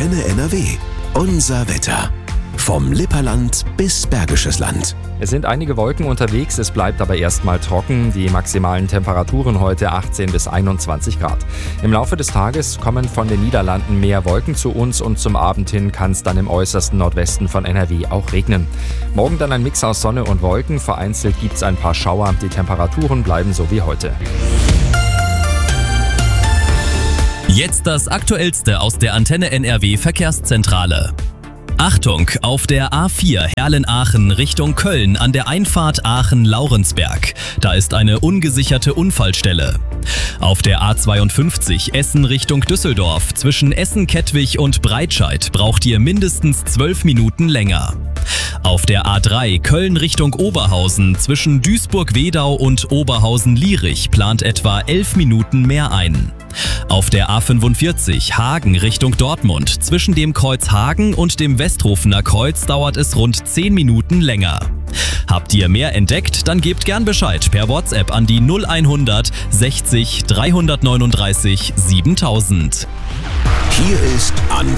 Antenne NRW. Unser Wetter. Vom Lipperland bis Bergisches Land. Es sind einige Wolken unterwegs, es bleibt aber erstmal trocken. Die maximalen Temperaturen heute 18 bis 21 Grad. Im Laufe des Tages kommen von den Niederlanden mehr Wolken zu uns und zum Abend hin kann es dann im äußersten Nordwesten von NRW auch regnen. Morgen dann ein Mix aus Sonne und Wolken, vereinzelt gibt es ein paar Schauer. Die Temperaturen bleiben so wie heute. Jetzt das Aktuellste aus der Antenne NRW Verkehrszentrale. Achtung, auf der A4 Herlen-Aachen Richtung Köln an der Einfahrt Aachen-Laurensberg. Da ist eine ungesicherte Unfallstelle. Auf der A52 Essen Richtung Düsseldorf zwischen Essen-Kettwig und Breitscheid braucht ihr mindestens 12 Minuten länger. Auf der A3 Köln Richtung Oberhausen zwischen Duisburg-Wedau und Oberhausen-Lierich plant etwa 11 Minuten mehr ein. Auf der A45 Hagen Richtung Dortmund zwischen dem Kreuz Hagen und dem Westhofener Kreuz dauert es rund 10 Minuten länger. Habt ihr mehr entdeckt? Dann gebt gern Bescheid per WhatsApp an die 0100 60 339 7000. Hier ist